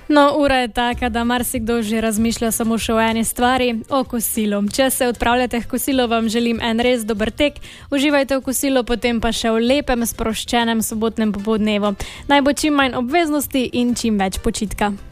No, ura je taka, da marsikdo že razmišlja samo še o eni stvari, o kosilu. Če se odpravljate k kosilu, vam želim en res dober tek. Uživajte v kosilu, potem pa še v lepem, sproščenem sobotnem popoldnevu. Naj bo čim manj obveznosti in čim več počitka.